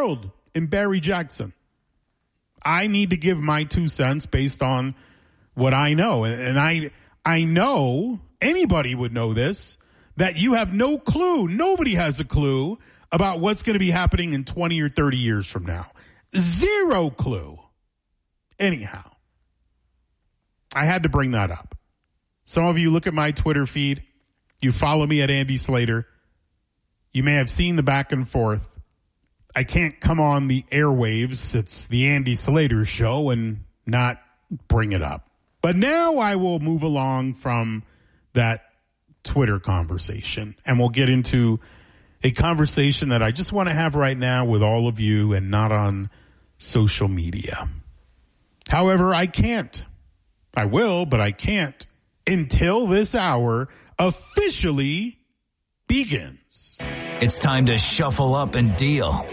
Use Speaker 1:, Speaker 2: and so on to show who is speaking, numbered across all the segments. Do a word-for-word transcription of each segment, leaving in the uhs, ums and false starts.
Speaker 1: world in Barry Jackson. I need to give my two cents based on what I know. And I, I know anybody would know this, that you have no clue. Nobody has a clue about what's going to be happening in twenty or thirty years from now. Zero clue. Anyhow, I had to bring that up. Some of you look at my Twitter feed. You follow me at Andy Slater. You may have seen the back and forth. I can't come on the airwaves. It's the Andy Slater show and not bring it up. But now I will move along from that Twitter conversation, and we'll get into a conversation that I just want to have right now with all of you and not on social media. However, I can't. I will, but I can't until this hour officially begins.
Speaker 2: It's time to shuffle up and deal.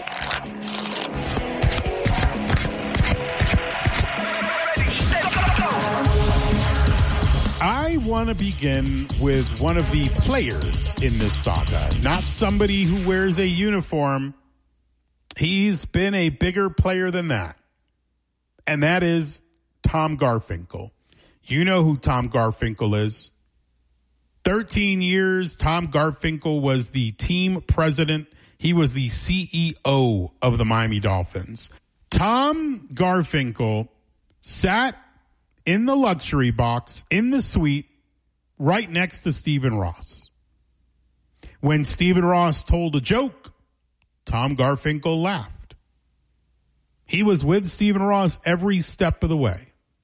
Speaker 1: I want to begin with one of the players in this saga, not somebody who wears a uniform. He's been a bigger player than that, and that is Tom Garfinkel. You know who Tom Garfinkel is. thirteen years, Tom Garfinkel was the team president. He was the C E O of the Miami Dolphins. Tom Garfinkel sat in the luxury box, in the suite, right next to Stephen Ross. When Stephen Ross told a joke, Tom Garfinkel laughed. He was with Stephen Ross every step of the way.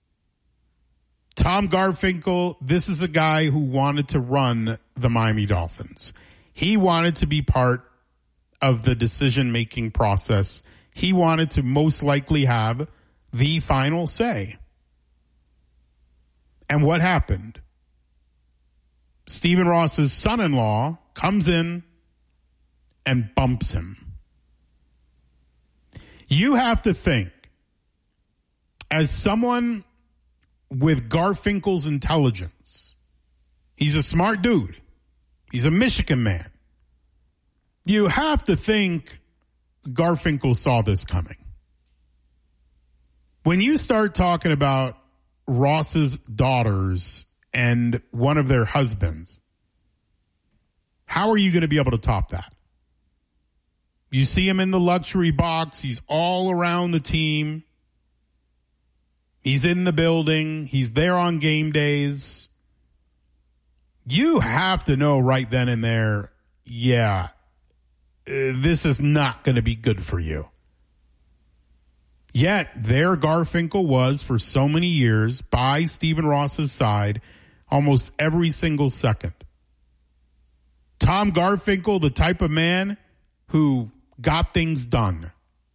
Speaker 1: Tom Garfinkel, this is a guy who wanted to run the Miami Dolphins. He wanted to be part of the decision-making process. He wanted to most likely have the final say. And what happened? Stephen Ross's son-in-law comes in and bumps him. You have to think, as someone with Garfinkel's intelligence, he's a smart dude. He's a Michigan man. You have to think Garfinkel saw this coming. When you start talking about Ross's daughters and one of their husbands, how are you going to be able to top that? You see him in the luxury box. He's all around the team. He's in the building. He's there on game days. You have to know right then and there, yeah, uh, this is not going to be good for you. Yet there Garfinkel was for so many years by Stephen Ross's side almost every single second. Tom Garfinkel, the type of man who got things done.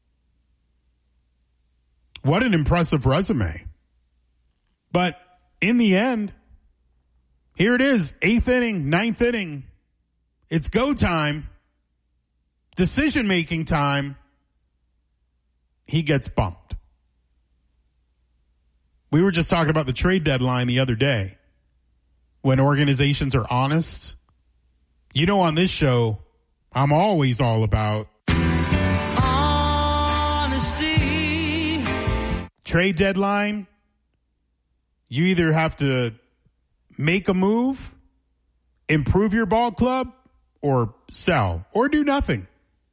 Speaker 1: What an impressive resume. But in the end, here it is, eighth inning, ninth inning. It's go time, decision-making time. He gets bumped. We were just talking about the trade deadline the other day. When organizations are honest, you know, on this show, I'm always all about honesty. Trade deadline, you either have to make a move, improve your ball club, or sell, or do nothing.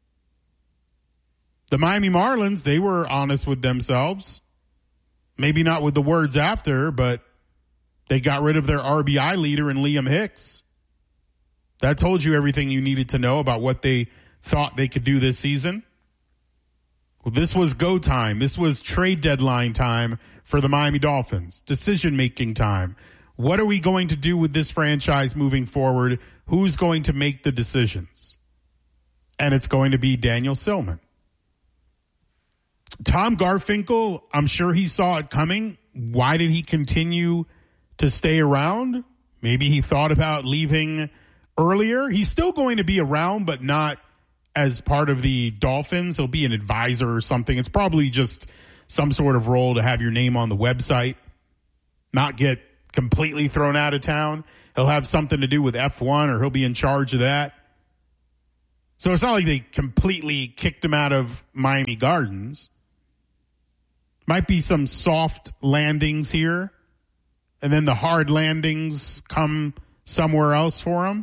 Speaker 1: The Miami Marlins, they were honest with themselves. Maybe not with the words after, but they got rid of their R B I leader in Liam Hicks. That told you everything you needed to know about what they thought they could do this season. Well, this was go time. This was trade deadline time for the Miami Dolphins. Decision-making time. What are we going to do with this franchise moving forward? Who's going to make the decisions? And it's going to be Daniel Silman. Tom Garfinkel, I'm sure he saw it coming. Why did he continue to stay around? Maybe he thought about leaving earlier. He's still going to be around, but not as part of the Dolphins. He'll be an advisor or something. It's probably just some sort of role to have your name on the website, not get completely thrown out of town. He'll have something to do with F one, or he'll be in charge of that. So it's not like they completely kicked him out of Miami Gardens. Might be some soft landings here, and then the hard landings come somewhere else for him.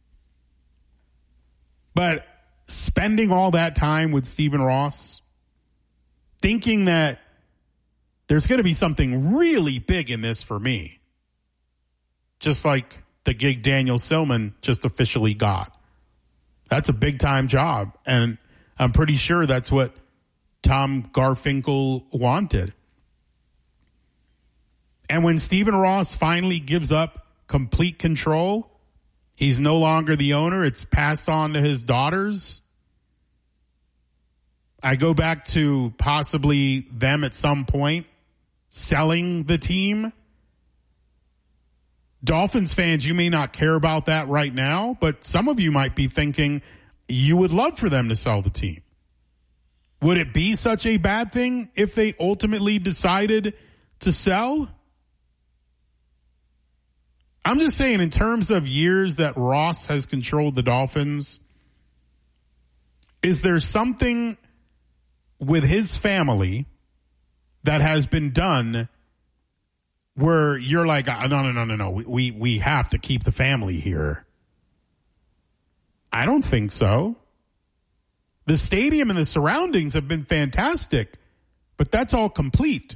Speaker 1: But spending all that time with Stephen Ross, thinking that there's going to be something really big in this for me, just like the gig Daniel Silman just officially got. That's a big-time job, and I'm pretty sure that's what Tom Garfinkel wanted. And when Stephen Ross finally gives up complete control, he's no longer the owner. It's passed on to his daughters. I go back to possibly them at some point selling the team. Dolphins fans, you may not care about that right now, but some of you might be thinking you would love for them to sell the team. Would it be such a bad thing if they ultimately decided to sell? I'm just saying, in terms of years that Ross has controlled the Dolphins, is there something with his family that has been done where you're like, no, no, no, no, no, we, we have to keep the family here? I don't think so. The stadium and the surroundings have been fantastic, but that's all complete.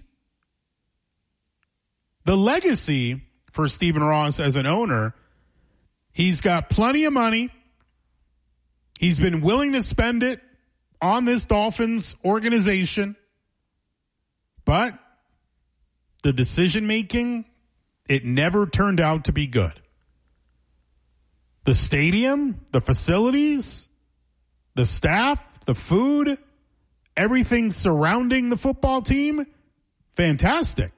Speaker 1: The legacy for Stephen Ross as an owner, he's got plenty of money. He's been willing to spend it on this Dolphins organization, but the decision-making, it never turned out to be good. The stadium, the facilities, the staff, the food, everything surrounding the football team, fantastic.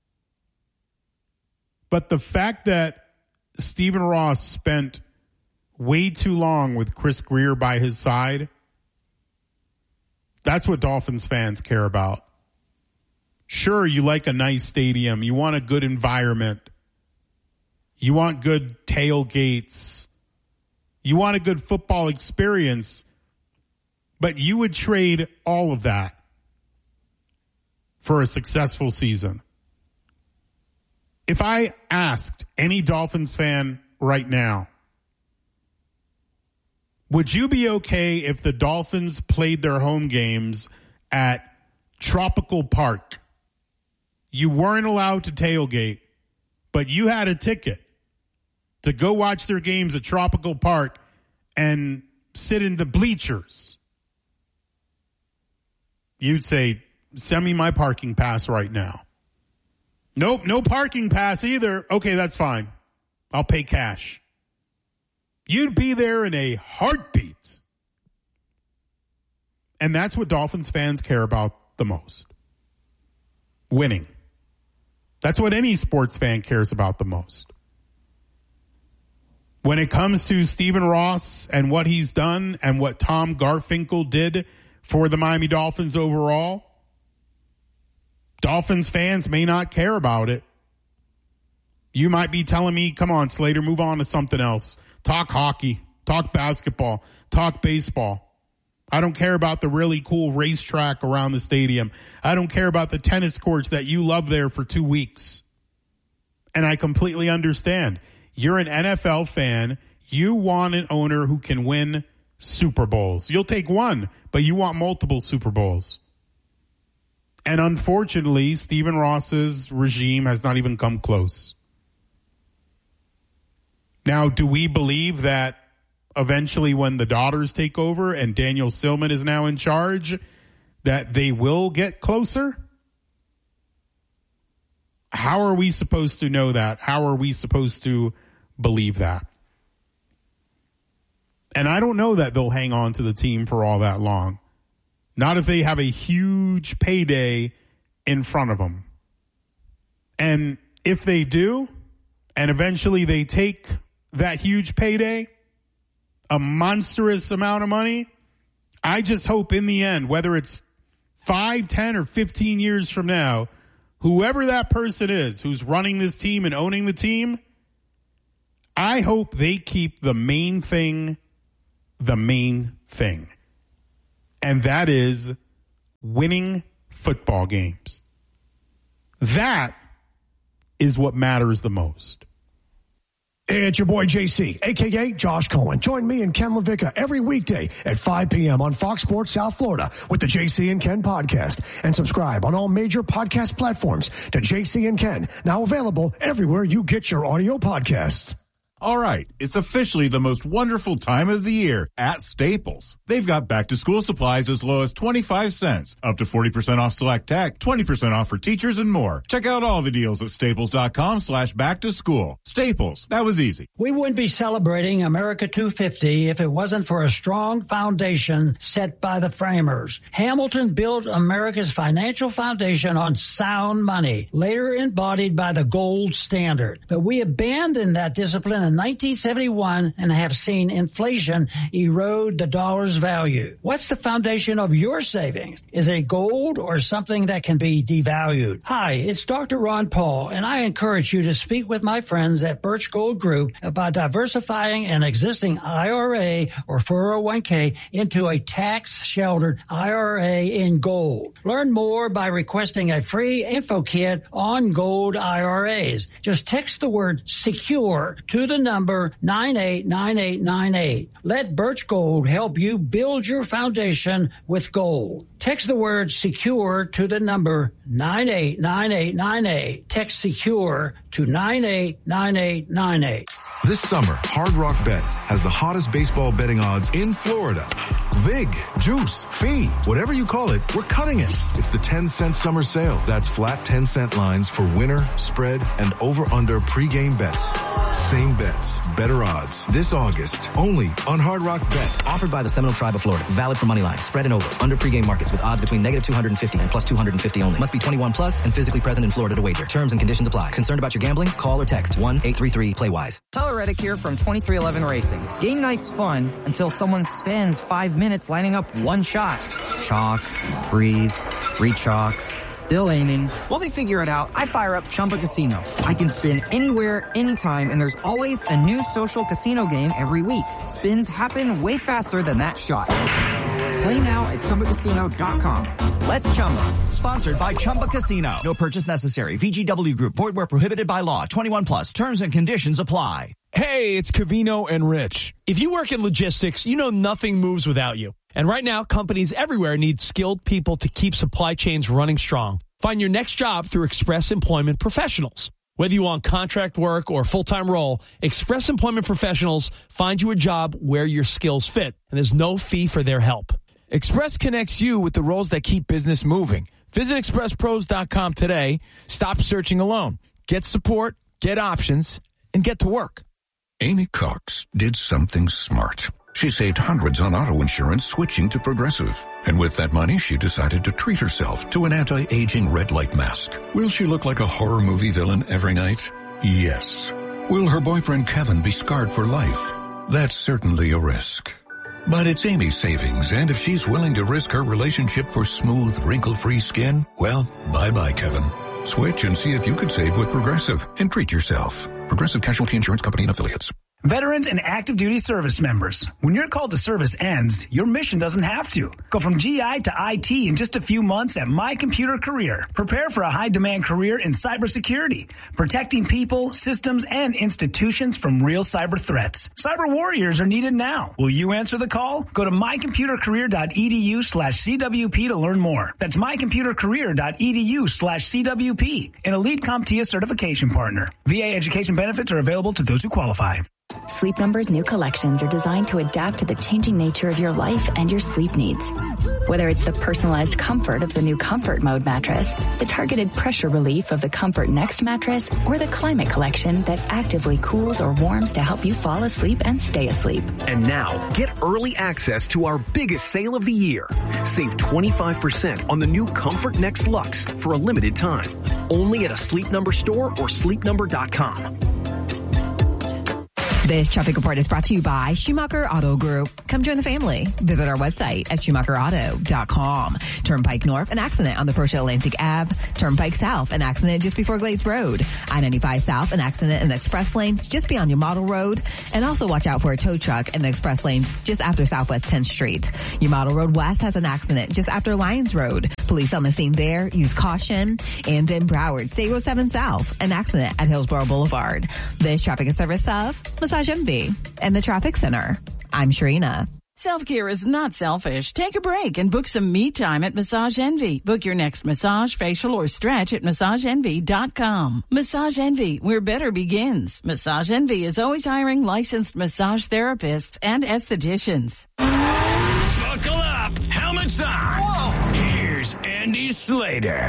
Speaker 1: But the fact that Stephen Ross spent way too long with Chris Grier by his side, that's what Dolphins fans care about. Sure, you like a nice stadium. You want a good environment. You want good tailgates. You want a good football experience. But you would trade all of that for a successful season. If I asked any Dolphins fan right now, would you be okay if the Dolphins played their home games at Tropical Park? You weren't allowed to tailgate, but you had a ticket to go watch their games at Tropical Park and sit in the bleachers. You'd say, send me my parking pass right now. Nope, no parking pass either. Okay, that's fine. I'll pay cash. You'd be there in a heartbeat. And that's what Dolphins fans care about the most. Winning. That's what any sports fan cares about the most. When it comes to Stephen Ross and what he's done and what Tom Garfinkel did for the Miami Dolphins overall, Dolphins fans may not care about it. You might be telling me, come on, Slater, move on to something else. Talk hockey, talk basketball, talk baseball. I don't care about the really cool racetrack around the stadium. I don't care about the tennis courts that you love there for two weeks. And I completely understand. You're an N F L fan. You want an owner who can win Super Bowls. You'll take one, but you want multiple Super Bowls. And unfortunately, Stephen Ross's regime has not even come close. Now, do we believe that eventually when the daughters take over and Daniel Silman is now in charge, that they will get closer? How are we supposed to know that? How are we supposed to believe that? And I don't know that they'll hang on to the team for all that long. Not if they have a huge payday in front of them. And if they do, and eventually they take that huge payday, a monstrous amount of money, I just hope in the end, whether it's five, ten, or fifteen years from now, whoever that person is who's running this team and owning the team, I hope they keep the main thing the main thing, and that is winning football games. That is what matters the most.
Speaker 3: It's your boy J C, a k a. Josh Cohen. Join me and Ken LaVicka every weekday at five p.m. on Fox Sports South Florida with the J C and Ken podcast. And subscribe on all major podcast platforms to J C and Ken, now available everywhere you get your audio podcasts.
Speaker 4: All right, it's officially the most wonderful time of the year at Staples. They've got back-to-school supplies as low as twenty-five cents, up to forty percent off select tech, twenty percent off for teachers, and more. Check out all the deals at staples.com slash back-to-school. Staples, that was easy.
Speaker 5: We wouldn't be celebrating America two fifty if it wasn't for a strong foundation set by the framers. Hamilton built America's financial foundation on sound money, later embodied by the gold standard. But we abandoned that discipline in nineteen seventy-one and have seen inflation erode the dollar's value. What's the foundation of your savings? Is it gold or something that can be devalued? Hi, it's Doctor Ron Paul, and I encourage you to speak with my friends at Birch Gold Group about diversifying an existing I R A or four oh one k into a tax-sheltered I R A in gold. Learn more by requesting a free info kit on gold I R As. Just text the word SECURE to the number nine eight nine eight nine eight. Let Birch Gold help you build your foundation with gold. Text the word SECURE to the number nine eight nine eight nine eight. Text SECURE to nine eight nine eight nine eight.
Speaker 6: This summer, Hard Rock Bet has the hottest baseball betting odds in Florida. Vig, juice, fee, whatever you call it, we're cutting it. It's the ten cent summer sale. That's flat ten cent lines for winner, spread, and over-under pregame bets. Same bets, better odds. This August, only on Hard Rock Bet.
Speaker 7: Offered by the Seminole Tribe of Florida. Valid for money line, spread and over, under pregame markets with odds between negative two hundred fifty and plus two hundred fifty only. Must be twenty-one plus and physically present in Florida to wager. Terms and conditions apply. Concerned about your gambling? Call or text one eight three three play wise.
Speaker 8: Tyler Reddick here from twenty-three eleven Racing. Game night's fun until someone spends five minutes lining up one shot. Chalk, breathe, re-chalk, still aiming. While they figure it out, I fire up Chumba Casino. I can spin anywhere, anytime, and there's always a new social casino game every week. Spins happen way faster than that shot. Play now at Chumba Casino dot com. Let's Chumba.
Speaker 9: Sponsored by Chumba Casino. No purchase necessary. V G W Group. Void where prohibited by law. twenty-one plus. Terms and conditions apply.
Speaker 10: Hey, it's Covino and Rich. If you work in logistics, you know nothing moves without you. And right now, companies everywhere need skilled people to keep supply chains running strong. Find your next job through Express Employment Professionals. Whether you want contract work or full-time role, Express Employment Professionals find you a job where your skills fit, and there's no fee for their help. Express connects you with the roles that keep business moving. Visit express pros dot com today. Stop searching alone. Get support, get options, and get to work.
Speaker 11: Amy Cox did something smart. She saved hundreds on auto insurance switching to Progressive. And with that money, she decided to treat herself to an anti-aging red light mask. Will she look like a horror movie villain every night? Yes. Will her boyfriend Kevin be scarred for life? That's certainly a risk. But it's Amy's savings, and if she's willing to risk her relationship for smooth, wrinkle-free skin, well, bye-bye, Kevin. Switch and see if you could save with Progressive and treat yourself. Progressive Casualty Insurance Company and Affiliates.
Speaker 12: Veterans and active duty service members, when your call to service ends, your mission doesn't have to. Go from G I to I T in just a few months at My Computer Career. Prepare for a high-demand career in cybersecurity, protecting people, systems, and institutions from real cyber threats. Cyber warriors are needed now. Will you answer the call? Go to my computer career dot e d u slash c w p to learn more. That's my computer career dot e d u slash c w p, an elite CompTIA certification partner. V A education benefits are available to those who qualify.
Speaker 13: Sleep Number's new collections are designed to adapt to the changing nature of your life and your sleep needs. Whether it's the personalized comfort of the new Comfort Mode mattress, the targeted pressure relief of the Comfort Next mattress, or the Climate Collection that actively cools or warms to help you fall asleep and stay asleep.
Speaker 14: And now, get early access to our biggest sale of the year. Save twenty-five percent on the new Comfort Next Luxe for a limited time. Only at a Sleep Number store or sleep number dot com.
Speaker 15: This traffic report is brought to you by Schumacher Auto Group. Come join the family. Visit our website at schumacher auto dot com. Turnpike North, an accident on the First Atlantic Avenue. Turnpike South, an accident just before Glades Road. I ninety-five South, an accident in the express lanes just beyond your model road. And also watch out for a tow truck in the express lanes just after Southwest tenth Street. Your model road west has an accident just after Lyons Road. Police on the scene there. Use caution. And in Broward, State Road seven South, an accident at Hillsborough Boulevard. This traffic is service of Massage Envy and the Traffic Center. I'm Sharina.
Speaker 16: Self-care is not selfish. Take a break and book some me time at Massage Envy. Book your next massage, facial, or stretch at massage envy dot com. Massage Envy, where better begins. Massage Envy is always hiring licensed massage therapists and estheticians.
Speaker 17: Buckle up. Helmets on. Whoa. Here's Andy Slater.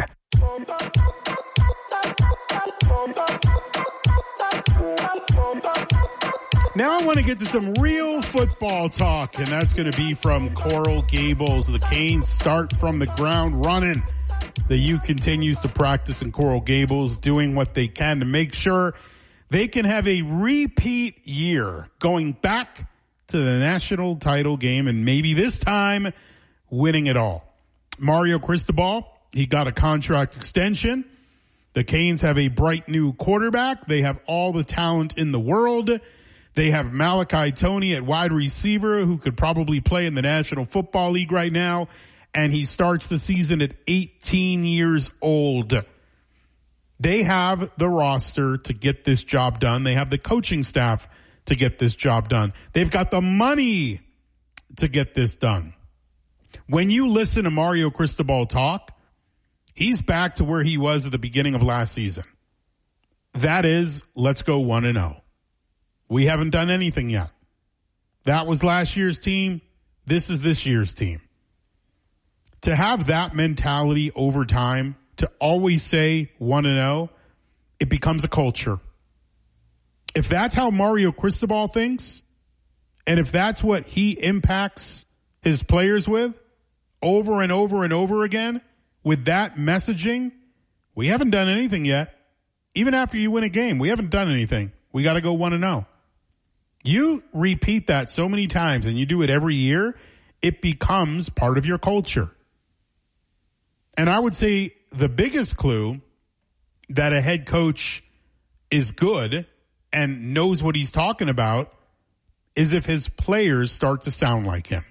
Speaker 1: Now I want to get to some real football talk, and that's going to be from Coral Gables. The Canes start from the ground running. The U continues to practice in Coral Gables, doing what they can to make sure they can have a repeat year, going back to the national title game, and maybe this time winning it all. Mario Cristobal, he got a contract extension. The Canes have a bright new quarterback. They have all the talent in the world. They have Malachi Toney at wide receiver, who could probably play in the National Football League right now, and he starts the season at eighteen years old. They have the roster to get this job done. They have the coaching staff to get this job done. They've got the money to get this done. When you listen to Mario Cristobal talk, he's back to where he was at the beginning of last season. That is, let's go one and oh. We haven't done anything yet. That was last year's team. This is this year's team. To have that mentality over time, to always say one and oh, it becomes a culture. If that's how Mario Cristobal thinks, and if that's what he impacts his players with over and over and over again, with that messaging, we haven't done anything yet. Even after you win a game, we haven't done anything. We got to go one and oh. You repeat that so many times and you do it every year, it becomes part of your culture. And I would say the biggest clue that a head coach is good and knows what he's talking about is if his players start to sound like him.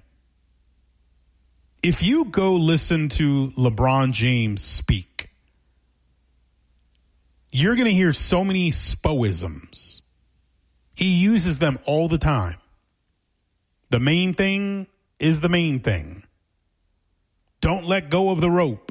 Speaker 1: If you go listen to LeBron James speak, you're going to hear so many spoisms. He uses them all the time. The main thing is the main thing. Don't let go of the rope.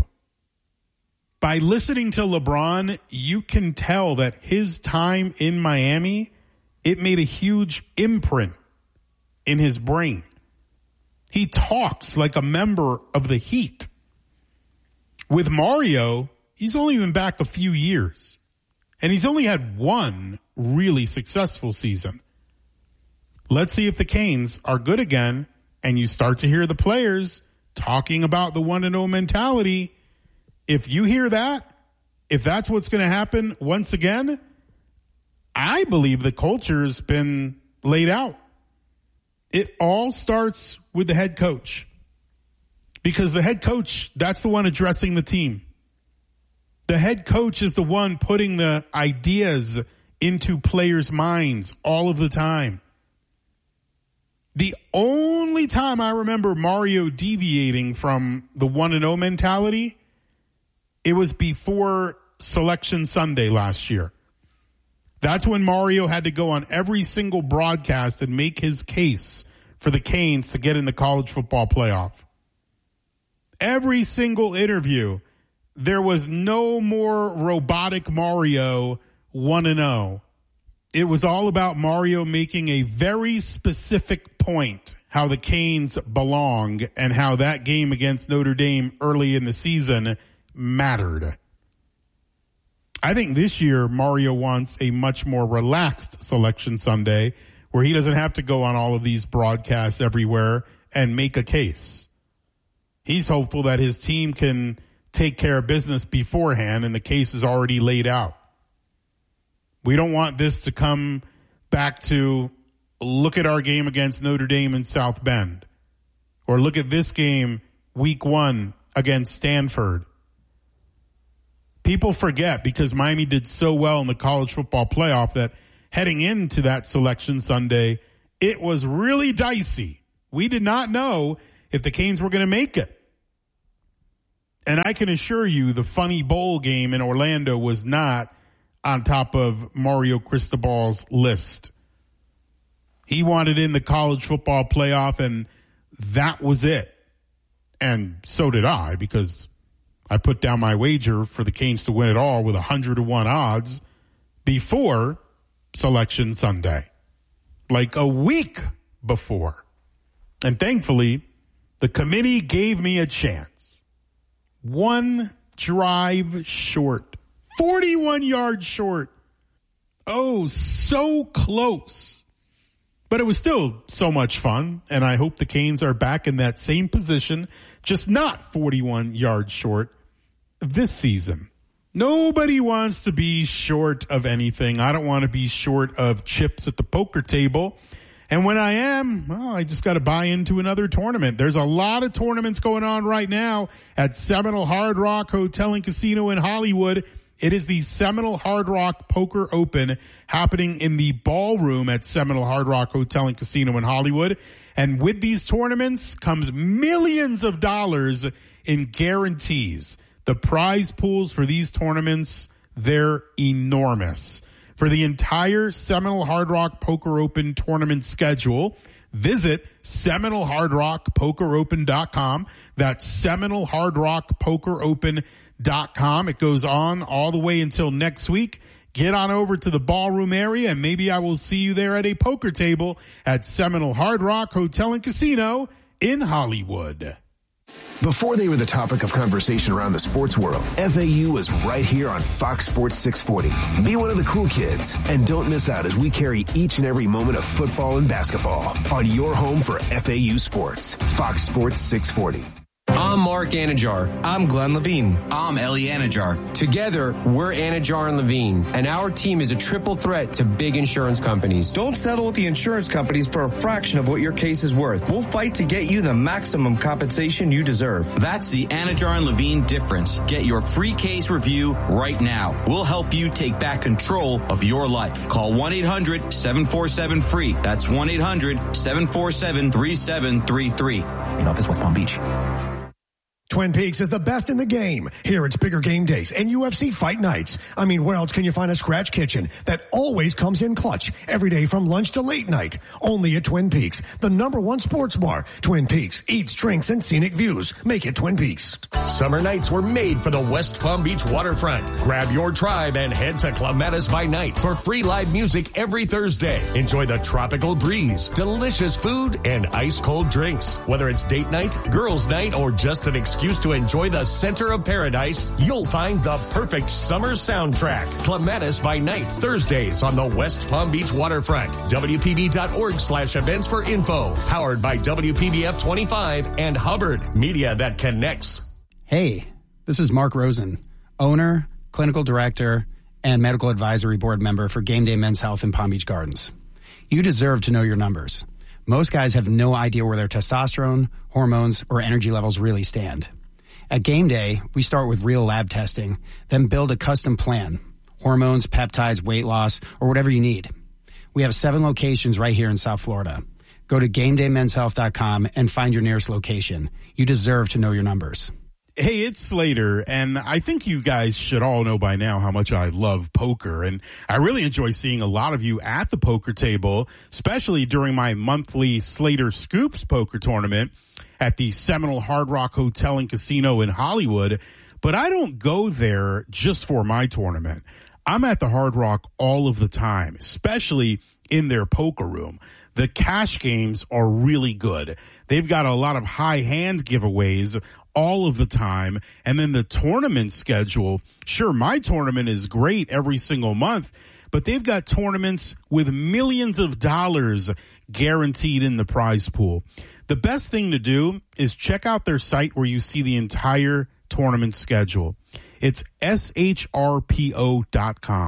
Speaker 1: By listening to LeBron, you can tell that his time in Miami, it made a huge imprint in his brain. He talks like a member of the Heat. With Mario, he's only been back a few years. And he's only had one really successful season. Let's see if the Canes are good again and you start to hear the players talking about the one and oh mentality. If you hear that, if that's what's going to happen once again, I believe the culture's been laid out. It all starts with the head coach. Because the head coach, that's the one addressing the team. The head coach is the one putting the ideas into players' minds all of the time. The only time I remember Mario deviating from the one and oh mentality, it was before Selection Sunday last year. That's when Mario had to go on every single broadcast and make his case for the Canes to get in the college football playoff. Every single interview, there was no more robotic Mario one and oh. It was all about Mario making a very specific point, how the Canes belong and how that game against Notre Dame early in the season mattered. I think this year Mario wants a much more relaxed Selection Sunday where he doesn't have to go on all of these broadcasts everywhere and make a case. He's hopeful that his team can take care of business beforehand and the case is already laid out. We don't want this to come back to look at our game against Notre Dame in South Bend. Or look at this game, week one, against Stanford. People forget because Miami did so well in the college football playoff that heading into that selection Sunday, it was really dicey. We did not know if the Canes were going to make it. And I can assure you the Funny Bowl game in Orlando was not on top of Mario Cristobal's list. He wanted in the college football playoff, and that was it. And so did I, because I put down my wager for the Canes to win it all with one hundred to one odds before Selection Sunday, like a week before. And thankfully, the committee gave me a chance. One drive short, forty-one yards short. Oh, so close. But it was still so much fun, and I hope the Canes are back in that same position, just not forty-one yards short this season. Nobody wants to be short of anything. I don't want to be short of chips at the poker table. And when I am, well, I just got to buy into another tournament. There's a lot of tournaments going on right now at Seminole Hard Rock Hotel and Casino in Hollywood. It is the Seminole Hard Rock Poker Open happening in the ballroom at Seminole Hard Rock Hotel and Casino in Hollywood. And with these tournaments comes millions of dollars in guarantees. The prize pools for these tournaments, they're enormous. For the entire Seminole Hard Rock Poker Open tournament schedule, visit Seminole Hard Rock Poker Open dot com. That's Seminole Hard Rock Poker Open dot com. It goes on all the way until next week. Get on over to the ballroom area, and maybe I will see you there at a poker table at Seminole Hard Rock Hotel and Casino in Hollywood.
Speaker 14: Before they were the topic of conversation around the sports world, F A U was right here on Fox Sports six forty. Be one of the cool kids, and don't miss out as we carry each and every moment of football and basketball on your home for F A U sports. Fox Sports six forty.
Speaker 18: I'm Mark Anajar. I'm Glenn Levine.
Speaker 19: I'm Ellie Anajar.
Speaker 18: Together, we're Anajar and Levine, and our team is a triple threat to big insurance companies.
Speaker 20: Don't settle with the insurance companies for a fraction of what your case is worth. We'll fight to get you the maximum compensation you deserve.
Speaker 19: That's the Anajar and Levine difference. Get your free case review right now. We'll help you take back control of your life. Call one eight hundred seven four seven free. That's one eight hundred seven four seven three seven three three.
Speaker 7: In office, West Palm Beach.
Speaker 3: Twin Peaks is the best in the game. Here it's bigger game days and U F C fight nights. I mean, where else can you find a scratch kitchen that always comes in clutch every day from lunch to late night? Only at Twin Peaks, the number one sports bar. Twin Peaks eats, drinks, and scenic views. Make it Twin Peaks.
Speaker 14: Summer nights were made for the West Palm Beach waterfront. Grab your tribe and head to Clematis by Night for free live music every Thursday. Enjoy the tropical breeze, delicious food, and ice-cold drinks. Whether it's date night, girls' night, or just an excuse to enjoy the center of paradise, you'll find the perfect summer soundtrack. Clematis by Night, Thursdays on the West Palm Beach waterfront. W P B dot org slash events for info. Powered by W P B F twenty-five and Hubbard, media that connects.
Speaker 21: Hey, this is Mark Rosen, owner, clinical director, and medical advisory board member for Game Day Men's Health in Palm Beach Gardens. You deserve to know your numbers. Most guys have no idea where their testosterone, hormones, or energy levels really stand. At Game Day, we start with real lab testing, then build a custom plan. Hormones, peptides, weight loss, or whatever you need. We have seven locations right here in South Florida. Go to game day men's health dot com and find your nearest location. You deserve to know your numbers.
Speaker 1: Hey, it's Slater, and I think you guys should all know by now how much I love poker, and I really enjoy seeing a lot of you at the poker table, especially during my monthly Slater Scoops poker tournament at the Seminole Hard Rock Hotel and Casino in Hollywood. But I don't go there just for my tournament. I'm at the Hard Rock all of the time, especially in their poker room. The cash games are really good. They've got a lot of high hand giveaways all of the time. And then the tournament schedule, sure, my tournament is great every single month, but they've got tournaments with millions of dollars guaranteed in the prize pool. The best thing to do is check out their site where you see the entire tournament schedule. It's S H R P O dot com.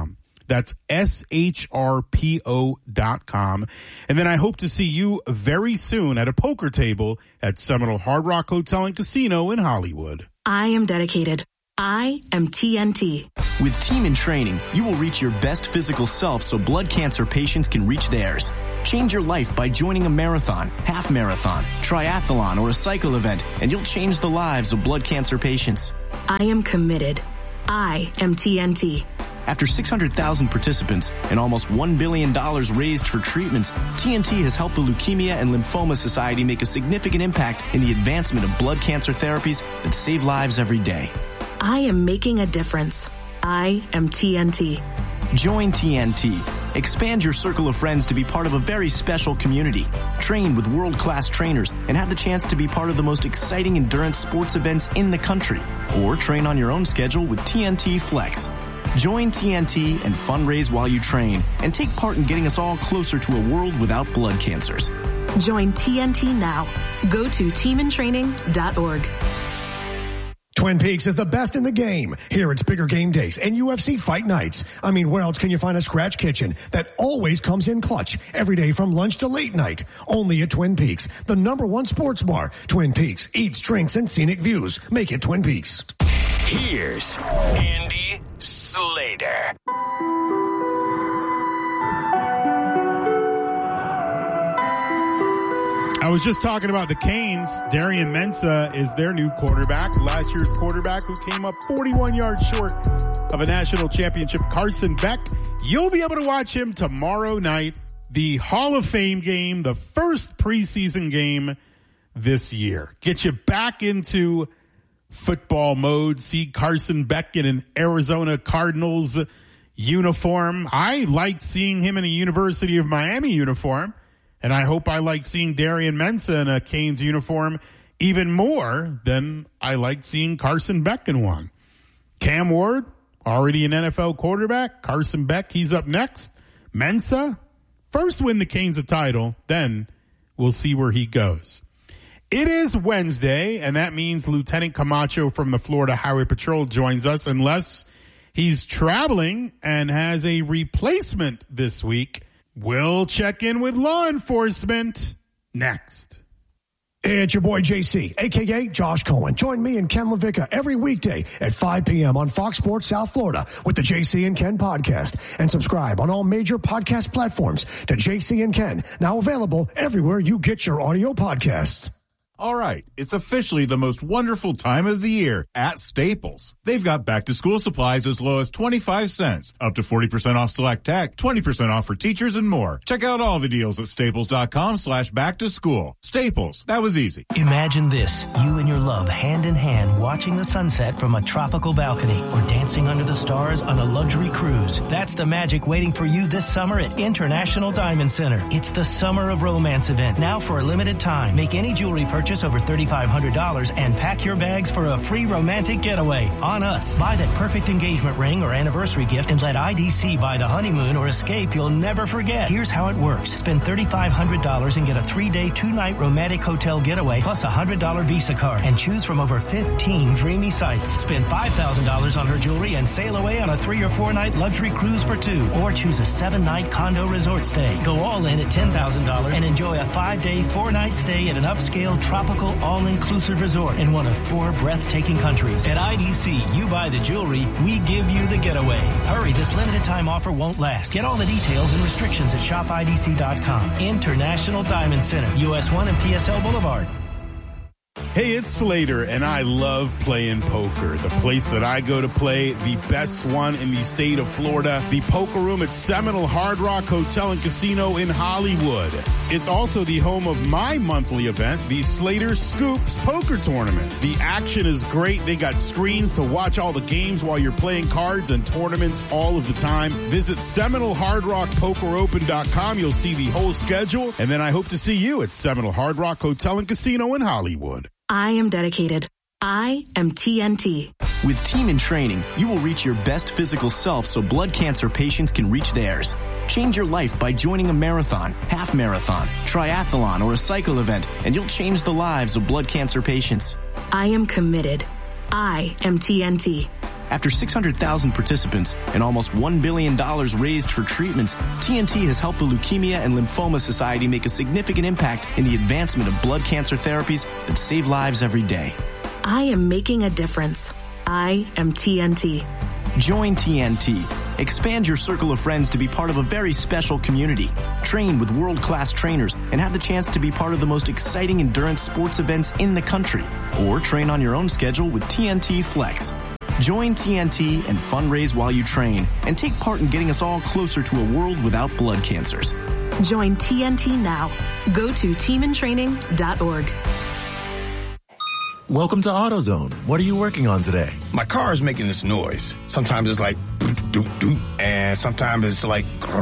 Speaker 1: That's S H R P O dot com. And then I hope to see you very soon at a poker table at Seminole Hard Rock Hotel and Casino in Hollywood.
Speaker 2: I am dedicated. I am T N T.
Speaker 22: With Team in Training, you will reach your best physical self so blood cancer patients can reach theirs. Change your life by joining a marathon, half marathon, triathlon, or a cycle event, and you'll change the lives of blood cancer patients.
Speaker 2: I am committed. I am T N T.
Speaker 22: After six hundred thousand participants and almost one billion dollars raised for treatments, T N T has helped the Leukemia and Lymphoma Society make a significant impact in the advancement of blood cancer therapies that save lives every day.
Speaker 2: I am making a difference. I am T N T.
Speaker 22: Join T N T. Expand your circle of friends to be part of a very special community. Train with world-class trainers and have the chance to be part of the most exciting endurance sports events in the country. Or train on your own schedule with T N T Flex. Join T N T and fundraise while you train and take part in getting us all closer to a world without blood cancers.
Speaker 2: Join T N T now. Go to team in training dot org.
Speaker 3: Twin Peaks is the best in the game. Here it's bigger game days and U F C fight nights. I mean, where else can you find a scratch kitchen that always comes in clutch every day from lunch to late night? Only at Twin Peaks, the number one sports bar. Twin Peaks, eats, drinks, and scenic views. Make it Twin Peaks.
Speaker 17: Here's Andy Slater.
Speaker 1: I was just talking about the Canes. Darian Mensah is their new quarterback. Last year's quarterback who came up forty-one yards short of a national championship, Carson Beck. You'll be able to watch him tomorrow night. The Hall of Fame game, the first preseason game this year. Get you back into football mode. See Carson Beck in an Arizona Cardinals uniform. I liked seeing him in a University of Miami uniform. And I hope I like seeing Darian Mensah in a Canes uniform even more than I liked seeing Carson Beck in one. Cam Ward, already an N F L quarterback. Carson Beck, he's up next. Mensah, first win the Canes a title, then we'll see where he goes. It is Wednesday, and that means Lieutenant Camacho from the Florida Highway Patrol joins us, unless he's traveling and has a replacement this week. We'll check in with law enforcement next.
Speaker 3: It's your boy J C, a k a. Josh Cohen. Join me and Ken LaVicka every weekday at five p.m. on Fox Sports South Florida with the J C and Ken podcast. And subscribe on all major podcast platforms to J C and Ken, now available everywhere you get your audio podcasts.
Speaker 4: All right, it's officially the most wonderful time of the year at Staples. They've got back-to-school supplies as low as twenty-five cents, up to forty percent off select tech, twenty percent off for teachers, and more. Check out all the deals at staples.com slash back-to-school. Staples, that was easy.
Speaker 23: Imagine this, you and your love hand in hand watching the sunset from a tropical balcony or dancing under the stars on a luxury cruise. That's the magic waiting for you this summer at International Diamond Center. It's the Summer of Romance event, now for a limited time. Make any jewelry purchase over thirty-five hundred dollars and pack your bags for a free romantic getaway on us. Buy that perfect engagement ring or anniversary gift and let I D C buy the honeymoon or escape you'll never forget. Here's how it works. Spend thirty-five hundred dollars and get a three-day, two-night romantic hotel getaway plus a one hundred dollars Visa card and choose from over fifteen dreamy sites. Spend five thousand dollars on her jewelry and sail away on a three or four-night luxury cruise for two, or choose a seven-night condo resort stay. Go all in at ten thousand dollars and enjoy a five-day, four-night stay at an upscale tropical all-inclusive resort in one of four breathtaking countries. At I D C, you buy the jewelry, we give you the getaway. Hurry, this limited time offer won't last. Get all the details and restrictions at shop I D C dot com. International Diamond Center, U S one and P S L Boulevard.
Speaker 1: Hey, it's Slater, and I love playing poker. The place that I go to play, the best one in the state of Florida, the Poker Room at Seminole Hard Rock Hotel and Casino in Hollywood. It's also the home of my monthly event, the Slater Scoops Poker Tournament. The action is great. They got screens to watch all the games while you're playing cards and tournaments all of the time. Visit Seminole Hard Rock Poker Open dot com. You'll see the whole schedule, and then I hope to see you at Seminole Hard Rock Hotel and Casino in Hollywood.
Speaker 2: I am dedicated. I am T N T.
Speaker 22: With Team in Training, you will reach your best physical self so blood cancer patients can reach theirs. Change your life by joining a marathon, half marathon, triathlon, or a cycle event, and you'll change the lives of blood cancer patients.
Speaker 2: I am committed. I am T N T.
Speaker 22: After six hundred thousand participants and almost one billion dollars raised for treatments, T N T has helped the Leukemia and Lymphoma Society make a significant impact in the advancement of blood cancer therapies that save lives every day.
Speaker 2: I am making a difference. I am T N T.
Speaker 22: Join T N T. Expand your circle of friends to be part of a very special community. Train with world-class trainers and have the chance to be part of the most exciting endurance sports events in the country. Or train on your own schedule with T N T Flex. Join T N T and fundraise while you train and take part in getting us all closer to a world without blood cancers.
Speaker 2: Join T N T now. Go to team in training dot org.
Speaker 5: Welcome to AutoZone. What are you working on today?
Speaker 6: My car is making this noise. Sometimes it's like doot, doot, doot, and sometimes it's like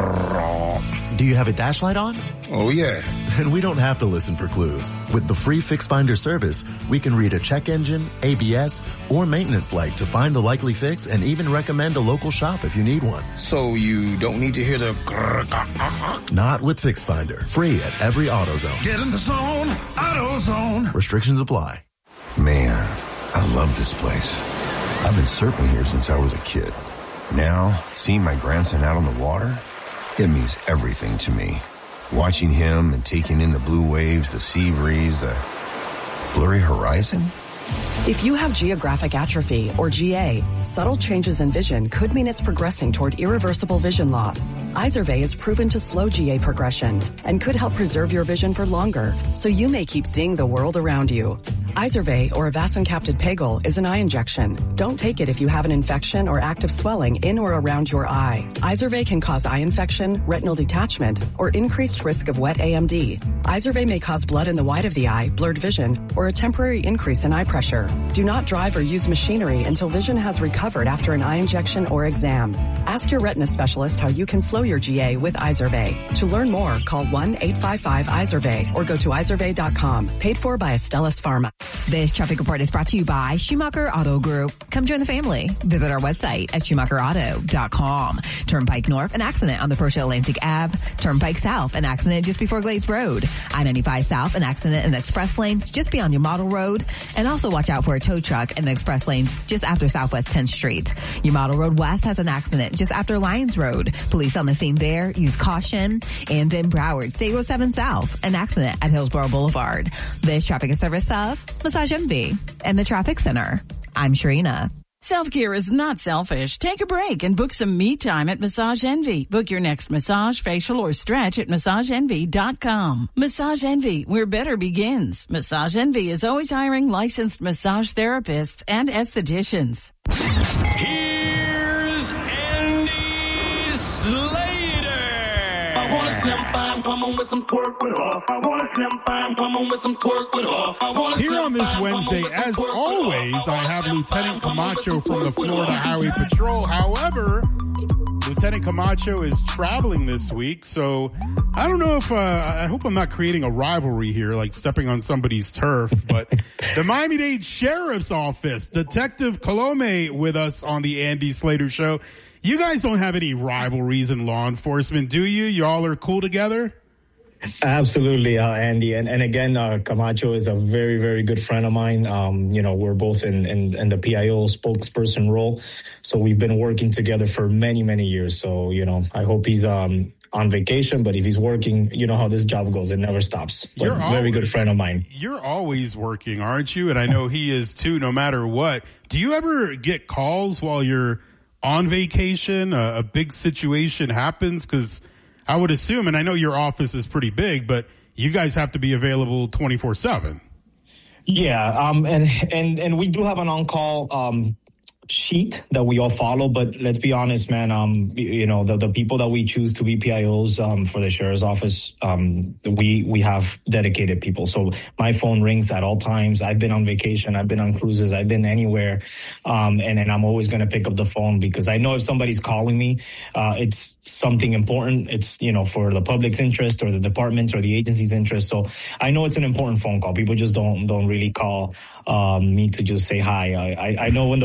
Speaker 6: grrr.
Speaker 5: Do you have a dash light on?
Speaker 6: Oh, yeah.
Speaker 5: And we don't have to listen for clues. With the free Fix Finder service, we can read a check engine, A B S, or maintenance light to find the likely fix and even recommend a local shop if you need one.
Speaker 6: So you don't need to hear the grrr, grrr, grrr.
Speaker 5: Not with Fix Finder. Free at every AutoZone.
Speaker 6: Get in the zone, AutoZone.
Speaker 5: Restrictions apply.
Speaker 8: Man, I love this place. I've been surfing here since I was a kid. Now, seeing my grandson out on the water, it means everything to me. Watching him and taking in the blue waves, the sea breeze, the blurry horizon.
Speaker 24: If you have geographic atrophy, or G A, subtle changes in vision could mean it's progressing toward irreversible vision loss. Izervay is proven to slow G A progression and could help preserve your vision for longer, so you may keep seeing the world around you. Izervay, or avacincaptad pegol, is an eye injection. Don't take it if you have an infection or active swelling in or around your eye. Izervay can cause eye infection, retinal detachment, or increased risk of wet A M D. Izervay may cause blood in the white of the eye, blurred vision, or a temporary increase in eye pressure. Do not drive or use machinery until vision has recovered after an eye injection or exam. Ask your retina specialist how you can slow your G A with Izervay. To learn more, call one eight five five Izervay or go to izervay dot com. Paid for by Astellas Pharma.
Speaker 15: This traffic report is brought to you by Schumacher Auto Group. Come join the family. Visit our website at schumacher auto dot com. Turnpike North, an accident on the First Atlantic Avenue. Turnpike South, an accident just before Glades Road. I ninety-five South, an accident in the express lanes just beyond your model road. And also watch out for a tow truck in the express lanes just after Southwest tenth Street. Your model road west has an accident just after Lyons Road. Police on the scene there. Use caution. And in Broward, State Road seven South, an accident at Hillsborough Boulevard. This traffic is service of Massage Envy and the Traffic Center. I'm Sharina.
Speaker 16: Self-care is not selfish. Take a break and book some me time at Massage Envy. Book your next massage, facial, or stretch at massage envy dot com. Massage Envy, where better begins. Massage Envy is always hiring licensed massage therapists and estheticians.
Speaker 17: Here's Andy Slater.
Speaker 25: I want a slim fine woman with some twerk with off. I want a slim fine woman with some twerk with off. I want a
Speaker 1: Here on this Wednesday, as always, I have Lieutenant Camacho from the Florida Highway Patrol. However, Lieutenant Camacho is traveling this week, so I don't know if, uh, I hope I'm not creating a rivalry here, like stepping on somebody's turf, but the Miami-Dade Sheriff's Office, Detective Colome with us on the Andy Slater Show. You guys don't have any rivalries in law enforcement, do you? Y'all are cool together?
Speaker 26: Absolutely, uh, Andy. And, and again, uh, Camacho is a very, very good friend of mine. Um, you know, we're both in, in, in the P I O spokesperson role. So we've been working together for many, many years. So, you know, I hope he's um, on vacation, but if he's working, you know how this job goes. It never stops. But
Speaker 1: You're
Speaker 26: very
Speaker 1: always,
Speaker 26: good friend of mine.
Speaker 1: You're always working, aren't you? And I know he is too, no matter what. Do you ever get calls while you're on vacation? A, a big situation happens? Because I would assume, and I know your office is pretty big, but you guys have to be available twenty-four seven.
Speaker 26: Yeah, um, and, and, and we do have an on-call um, sheet that we all follow, but let's be honest, man, um, you know, the, the people that we choose to be P I Os um, for the Sheriff's Office, um, we, we have dedicated people. So my phone rings at all times. I've been on vacation. I've been on cruises. I've been anywhere. Um, and, and I'm always going to pick up the phone because I know if somebody's calling me, uh, it's something important. It's, you know, for the public's interest or the department's or the agency's interest. So I know it's an important phone call. People just don't, don't really call um, me to just say hi. I, I, I know when the phone call comes,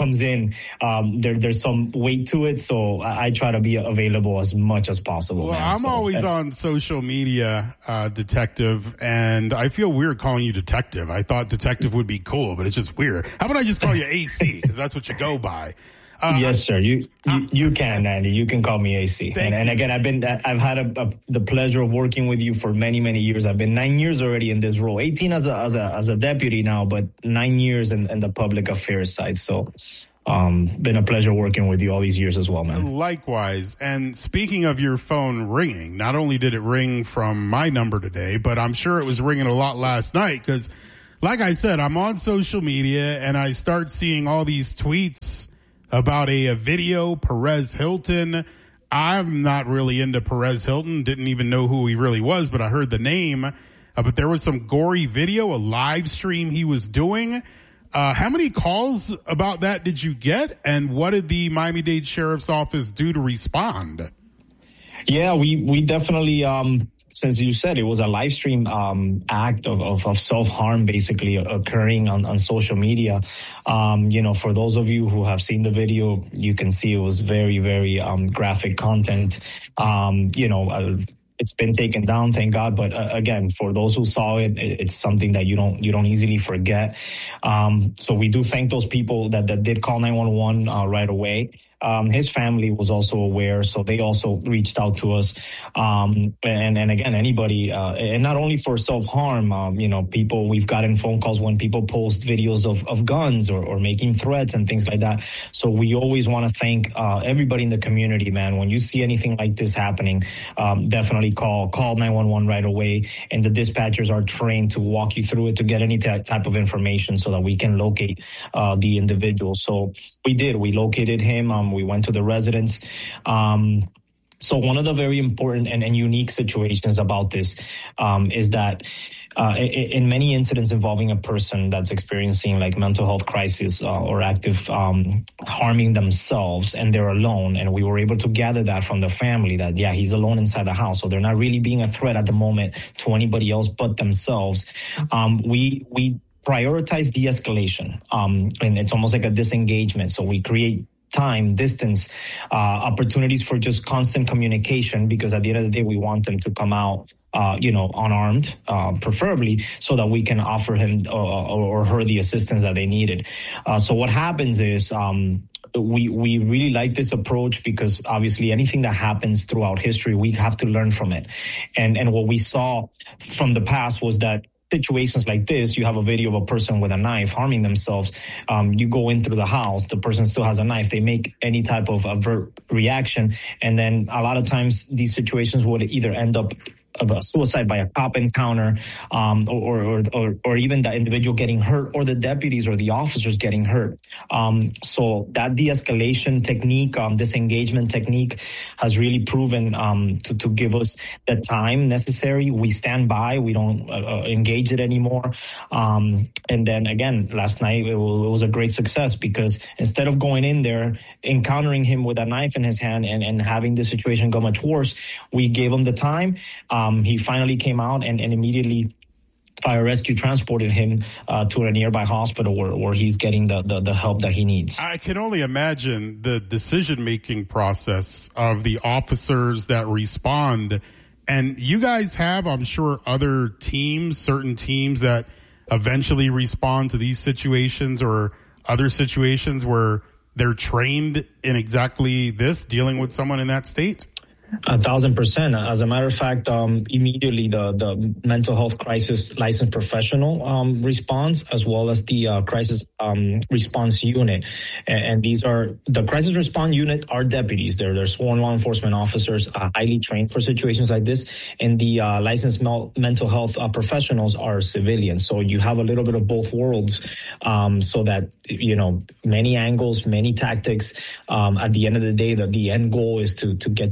Speaker 26: comes in, um, there, there's some weight to it. So I, I try to be available as much as possible.
Speaker 1: Well,
Speaker 26: man.
Speaker 1: I'm
Speaker 26: so,
Speaker 1: always
Speaker 26: and,
Speaker 1: on social media, uh, Detective, and I feel weird calling you Detective. I thought Detective would be cool, but it's just weird. How about I just call you A C, because that's what you go by.
Speaker 26: Uh, yes, sir. You, you you can, Andy. You can call me A C. And, and again, I've been I've had a, a, the pleasure of working with you for many many years. I've been nine years already in this role. eighteen as a as a as a deputy now, but nine years in, in the public affairs side. So, um, been a pleasure working with you all these years as well, man.
Speaker 1: Likewise. And speaking of your phone ringing, not only did it ring from my number today, but I'm sure it was ringing a lot last night because, like I said, I'm on social media and I start seeing all these tweets about a, a video, Perez Hilton. I'm not really into Perez Hilton. Didn't even know who he really was, but I heard the name. Uh, but there was some gory video, a live stream he was doing. Uh, how many calls about that did you get? And what did the Miami-Dade Sheriff's Office do to respond?
Speaker 26: Yeah, we, we definitely, um, since you said it was a live stream um, act of, of, of self-harm basically occurring on, on social media. Um, you know, for those of you who have seen the video, you can see it was very, very um, graphic content. Um, you know, uh, it's been taken down, thank God. But uh, again, for those who saw it, it's something that you don't you don't easily forget. Um, so we do thank those people that, that did call nine one one uh, right away. Um, his family was also aware, so they also reached out to us. Um, and, and again, anybody, uh, and not only for self-harm, um, you know, people, we've gotten phone calls when people post videos of, of guns or, or making threats and things like that. So we always want to thank, uh, everybody in the community, man. When you see anything like this happening, um, definitely call, call nine one one right away. And the dispatchers are trained to walk you through it to get any t- type of information so that we can locate, uh, the individual. So we did, we located him. Um, We went to the residence. Um, so one of the very important and, and unique situations about this um, is that uh, in, in many incidents involving a person that's experiencing like mental health crisis uh, or active um, harming themselves and they're alone, and we were able to gather that from the family that, yeah, he's alone inside the house. So they're not really being a threat at the moment to anybody else but themselves. Um, we, we prioritize de-escalation um, and it's almost like a disengagement. So we create time, distance, uh, opportunities for just constant communication, because at the end of the day, we want them to come out, uh, you know, unarmed, uh, preferably, so that we can offer him uh, or her the assistance that they needed. Uh, so what happens is, um, we, we really like this approach because obviously anything that happens throughout history, we have to learn from it. And, and what we saw from the past was that situations like this, you have a video of a person with a knife harming themselves. Um, you go in through the house, the person still has a knife. They make any type of avert reaction. And then a lot of times these situations would either end up of a suicide by a cop encounter, um, or, or, or, or even the individual getting hurt, or the deputies or the officers getting hurt. Um, so that de-escalation technique, um, disengagement technique has really proven, um, to, to give us the time necessary. We stand by, we don't uh, engage it anymore. Um, and then again, last night it was, it was a great success because instead of going in there, encountering him with a knife in his hand and, and having the situation go much worse, we gave him the time. Um, Um, he finally came out and, and immediately fire rescue transported him uh, to a nearby hospital where, where he's getting the, the, the help that he needs.
Speaker 1: I can only imagine the decision-making process of the officers that respond. And you guys have, I'm sure, other teams, certain teams that eventually respond to these situations or other situations where they're trained in exactly this, dealing with someone in that state?
Speaker 26: A thousand percent. As a matter of fact, um, immediately the, the mental health crisis licensed professional um, response, as well as the uh, crisis um, response unit. And, and these are the crisis response unit are deputies. They're, they're sworn law enforcement officers, uh, highly trained for situations like this. And the uh, licensed mel- mental health uh, professionals are civilians. So you have a little bit of both worlds, um, so that, you know, many angles, many tactics. Um, at the end of the day, the, the end goal is to to get this person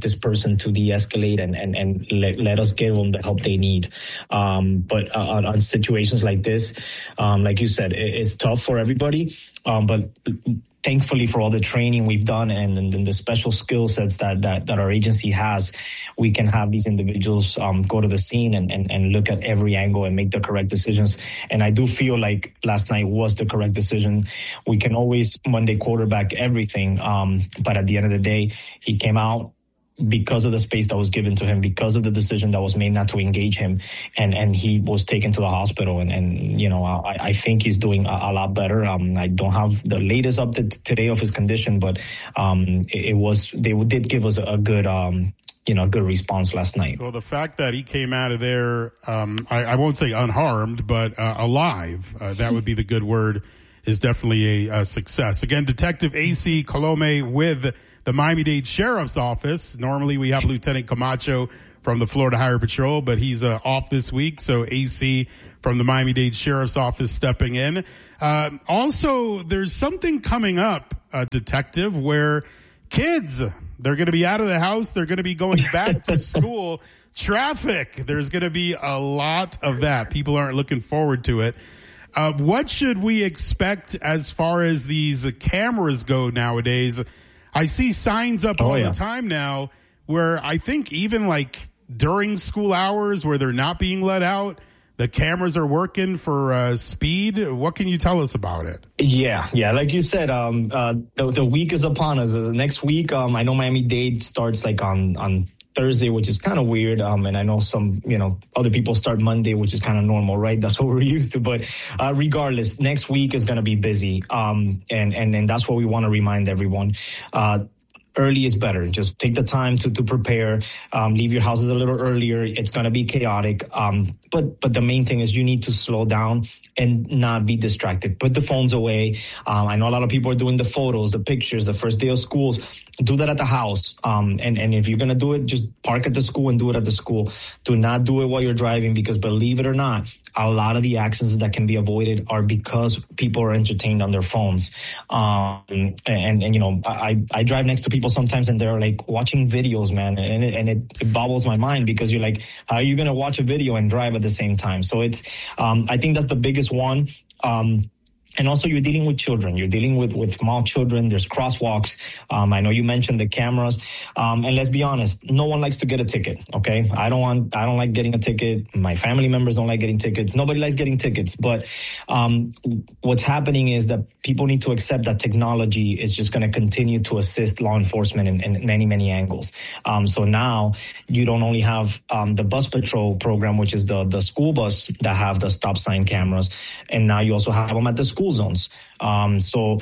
Speaker 26: person to de-escalate and, and, and let, let us give them the help they need. Um, but uh, on, on situations like this, um, like you said, it, it's tough for everybody. Um, but thankfully for all the training we've done and, and, and the special skill sets that, that, that our agency has, we can have these individuals um, go to the scene and, and, and look at every angle and make the correct decisions. And I do feel like last night was the correct decision. We can always Monday quarterback everything, um, but at the end of the day, he came out because of the space that was given to him, because of the decision that was made not to engage him, and, and he was taken to the hospital. And, and you know, I, I think he's doing a, a lot better. Um, I don't have the latest update today of his condition, but um, it, it was they did give us a, a good, um, you know, good response last night.
Speaker 1: Well, the fact that he came out of there, um, I, I won't say unharmed, but uh, alive, uh, that would be the good word, is definitely a, a success. Again, Detective A C Colome with the Miami-Dade Sheriff's Office. Normally we have Lieutenant Camacho from the Florida Highway Patrol, but he's uh, off this week. So A C from the Miami-Dade Sheriff's Office stepping in. Uh, also, there's something coming up, uh, Detective, where kids, they're going to be out of the house. They're going to be going back to school. Traffic, there's going to be a lot of that. People aren't looking forward to it. Uh, what should we expect as far as these uh, cameras go nowadays? I see signs up
Speaker 26: oh,
Speaker 1: all
Speaker 26: yeah.
Speaker 1: the time now where I think even like during school hours where they're not being let out, the cameras are working for uh, speed. What can you tell us about it?
Speaker 26: Yeah, yeah. Like you said, um, uh, the, the week is upon us. Uh, next week, um, I know Miami-Dade starts like on, on Thursday, which is kind of weird. Um, and I know some, you know, other people start Monday, which is kind of normal, right? That's what we're used to. But uh, regardless, next week is going to be busy. Um, and, and, and that's what we want to remind everyone. Uh, Early is better. Just take the time to, to prepare. Um, leave your houses a little earlier. It's going to be chaotic. Um, but, but the main thing is you need to slow down and not be distracted. Put the phones away. Um, I know a lot of people are doing the photos, the pictures, the first day of schools. Do that at the house. Um, and, and if you're going to do it, just park at the school and do it at the school. Do not do it while you're driving, because believe it or not, a lot of the accidents that can be avoided are because people are entertained on their phones. Um, and, and, you know, I, I drive next to people sometimes and they're like watching videos, man. And it, and it, it bobbles my mind, because you're like, how are you going to watch a video and drive at the same time? So it's, um, I think that's the biggest one. Um, And also, you're dealing with children. You're dealing with, with small children. There's crosswalks. Um, I know you mentioned the cameras. Um, and let's be honest, no one likes to get a ticket. Okay, I don't want. I don't like getting a ticket. My family members don't like getting tickets. Nobody likes getting tickets. But um, what's happening is that people need to accept that technology is just going to continue to assist law enforcement in, in many, many angles. Um, so now you don't only have um, the bus patrol program, which is the the school bus that have the stop sign cameras, and now you also have them at the school zones. Um, so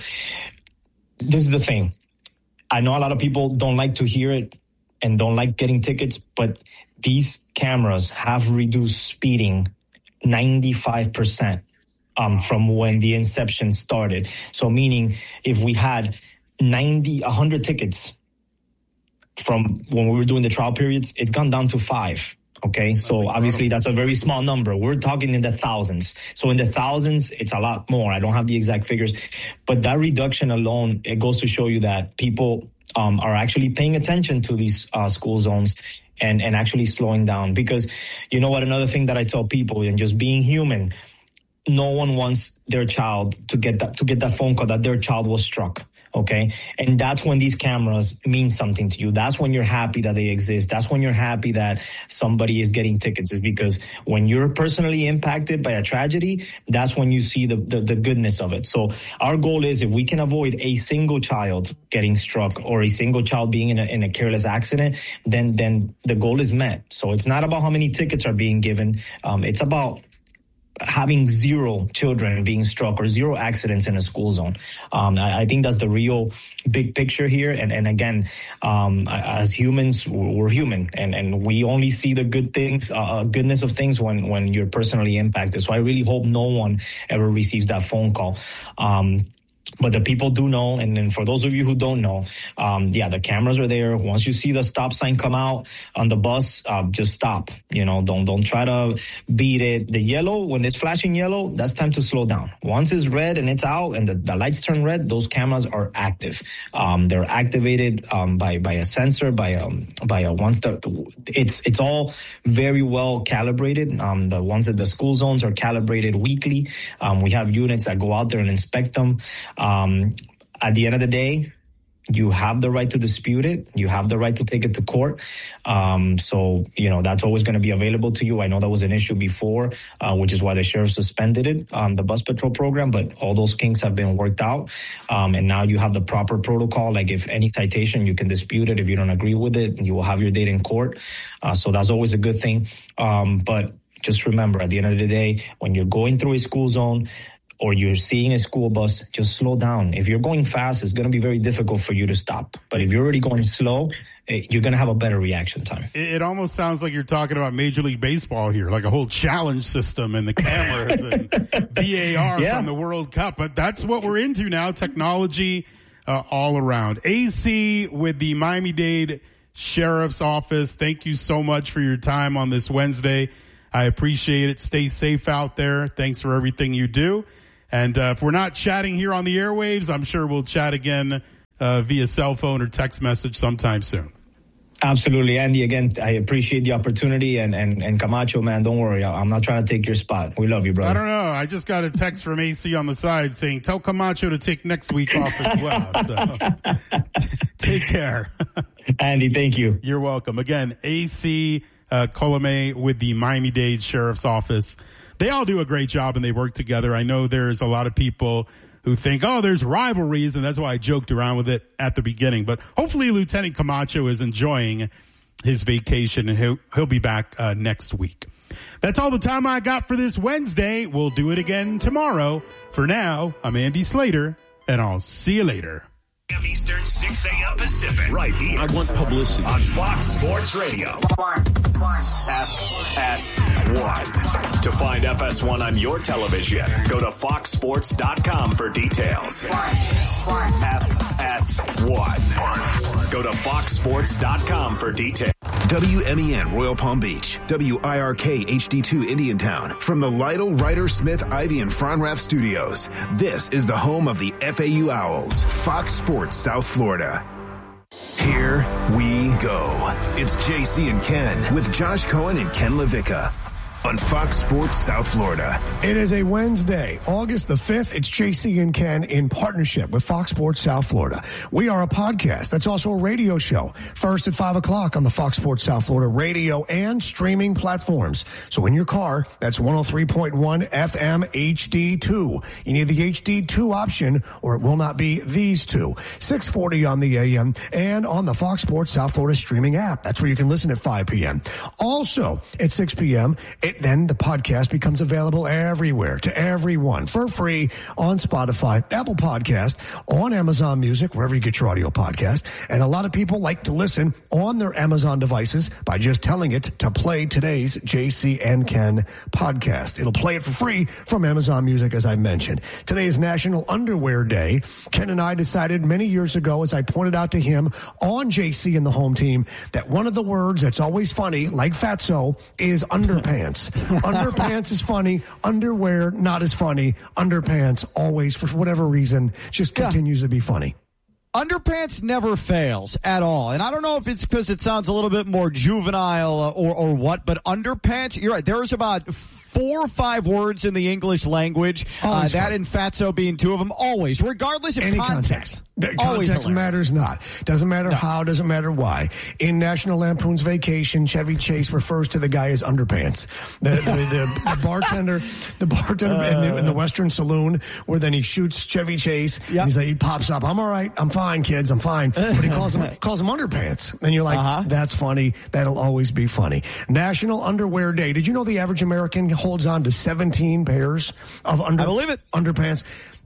Speaker 26: this is the thing. I know a lot of people don't like to hear it and don't like getting tickets, but these cameras have reduced speeding ninety-five percent um, from when the inception started. So meaning if we had ninety, one hundred tickets from when we were doing the trial periods, it's gone down to five. Okay, so obviously that's a very small number. We're talking in the thousands. So in the thousands, it's a lot more. I don't have the exact figures, but that reduction alone, it goes to show you that people um, are actually paying attention to these uh, school zones and, and actually slowing down. Because you know what, another thing that I tell people, and just being human, no one wants their child to get that, to get that phone call that their child was struck. Okay. And that's when these cameras mean something to you. That's when you're happy that they exist. That's when you're happy that somebody is getting tickets, is because when you're personally impacted by a tragedy, that's when you see the, the, the goodness of it. So our goal is, if we can avoid a single child getting struck or a single child being in a, in a careless accident, then, then the goal is met. So it's not about how many tickets are being given. Um, it's about having zero children being struck or zero accidents in a school zone. Um, I, I think that's the real big picture here. And, and again, um, as humans, we're human, and, and we only see the good things, uh, goodness of things when, when you're personally impacted. So I really hope no one ever receives that phone call. Um, But the people do know, and then for those of you who don't know, um, yeah, the cameras are there. Once you see the stop sign come out on the bus, uh, just stop. You know, don't don't try to beat it. The yellow, when it's flashing yellow, that's time to slow down. Once it's red and it's out and the, the lights turn red, those cameras are active. Um, they're activated um, by by a sensor, by um by a once the it's it's all very well calibrated. Um, the ones at the school zones are calibrated weekly. Um, we have units that go out there and inspect them. Um, at the end of the day, you have the right to dispute it. You have the right to take it to court. Um, so, you know, that's always going to be available to you. I know that was an issue before, uh, which is why the sheriff suspended it, um, the bus patrol program, but all those kinks have been worked out. Um, and now you have the proper protocol. Like if any citation, you can dispute it. If you don't agree with it, you will have your date in court. Uh, so that's always a good thing. Um, but just remember, at the end of the day, when you're going through a school zone, or you're seeing a school bus, just slow down. If you're going fast, it's going to be very difficult for you to stop. But if you're already going slow, you're going to have a better reaction time.
Speaker 1: It almost sounds like you're talking about Major League Baseball here, like a whole challenge system and the cameras and V A R yeah. from the World Cup. But that's what we're into now, technology uh, all around. A C with the Miami-Dade Sheriff's Office, thank you so much for your time on this Wednesday. I appreciate it. Stay safe out there. Thanks for everything you do. And uh, if we're not chatting here on the airwaves, I'm sure we'll chat again uh, via cell phone or text message sometime soon.
Speaker 26: Absolutely, Andy. Again, I appreciate the opportunity. And, and, and Camacho, man, don't worry. I'm not trying to take your spot. We love you, brother.
Speaker 1: I don't know. I just got a text from A C on the side saying, tell Camacho to take next week off as well. So t- take care.
Speaker 26: Andy, thank you.
Speaker 1: You're welcome. Again, A C uh, Colome with the Miami-Dade Sheriff's Office. They all do a great job and they work together. I know there's a lot of people who think, oh, there's rivalries, and that's why I joked around with it at the beginning. But hopefully Lieutenant Camacho is enjoying his vacation, and he'll, he'll be back uh, next week. That's all the time I got for this Wednesday. We'll do it again tomorrow. For now, I'm Andy Slater, and I'll see you later.
Speaker 14: Eastern, six a.m. Pacific. Right here.
Speaker 9: I want publicity.
Speaker 14: On Fox Sports Radio. F S one. To find F S one on your television, go to fox sports dot com for details. F S one. Go to fox sports dot com for details.
Speaker 10: W M E N Royal Palm Beach, W I R K H D two Indiantown, from the Lytle, Ryder, Smith, Ivy, and Fronrath studios. This is the home of the F A U Owls, Fox Sports South Florida. Here we go. It's J C and Ken with Josh Cohen and Ken LaVicka on Fox Sports South Florida.
Speaker 3: It is a Wednesday, August the fifth. It's J C and Ken in partnership with Fox Sports South Florida. We are a podcast that's also a radio show. First at five o'clock on the Fox Sports South Florida radio and streaming platforms. So in your car, that's one oh three point one F M H D two. You need the H D two option or it will not be these two. six forty on the A M and on the Fox Sports South Florida streaming app. That's where you can listen at five p.m. Also at six p.m., it then the podcast becomes available everywhere to everyone for free on Spotify, Apple Podcast, on Amazon Music, wherever you get your audio podcast. And a lot of people like to listen on their Amazon devices by just telling it to play today's J C and Ken podcast. It'll play it for free from Amazon Music, as I mentioned. Today is National Underwear Day. Ken and I decided many years ago, as I pointed out to him on J C and the home team, that one of the words that's always funny, like fatso, is underpants. Underpants is funny. Underwear, not as funny. Underpants, always, for whatever reason, just continues yeah. to be funny.
Speaker 11: Underpants never fails at all. And I don't know if it's because it sounds a little bit more juvenile or, or what, but underpants, you're right. There's about four or five words in the English language, uh, that and fatso being two of them, always, regardless of
Speaker 3: Any
Speaker 11: context.
Speaker 3: context. Context matters not. Doesn't matter no. how, doesn't matter why. In National Lampoon's Vacation, Chevy Chase refers to the guy as underpants. The, the, the, the bartender, the bartender uh, in, the, in the Western Saloon, where then he shoots Chevy Chase. Yep. And he's like, he pops up. I'm all right. I'm fine, kids. I'm fine. But he calls him calls him underpants. And you're like, uh-huh. that's funny. That'll always be funny. National Underwear Day. Did you know the average American holds on to seventeen pairs of under,
Speaker 11: I believe it.
Speaker 3: underpants?